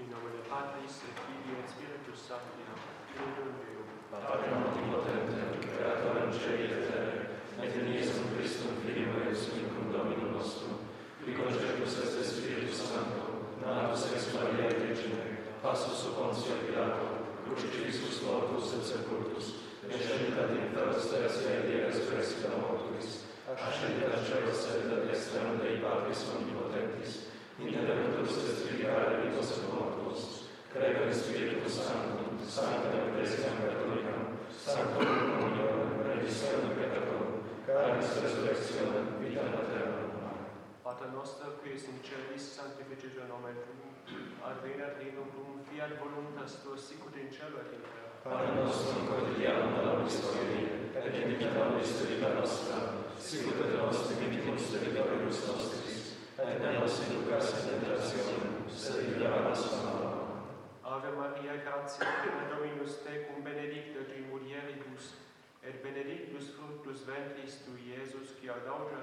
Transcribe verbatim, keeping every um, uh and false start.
In nomine Patris et Filii et Spiritus Sancti. Credo in Deo. Patrem omnipotentem, creatorem celi et terrae, et in Iesum Christum Filium eius unicum Dominum nostrum, qui conceptus est Spiritus Sancto, natus ex Mariae Virgine, passus sub Pontio Pilato, crucifixus mortus et sepultus, descendat in feros tertia die resurrexita mortuis, ascendit ad caelos et ad dextram Dei Patris omnipotentis, interventus et spirituale vivos et mortuos, credo in Spiritus Sanctum, Sanctam Ecclesiam Catholicam, Sanctum Communionem, remissionem peccatorum, caris resurrectionem, vitam aeternam. Pater noster, qui es in celis, sanctificetur nomen tuum, advenat regnum tuum, fiat voluntas tua sicut in cielo et in terra. Panem nostrum quotidianum da nobis hodie, et dimitte nobis debita nostra, sicut et nos dimittimus debitoribus nostris, et ne nos inducas in tentationem, sed libera nos a malo. Ave Maria, gratia plena Dominus tecum, benedicta tui mulieribus, et benedictus fructus ventris tui, Iesus, qui ad autem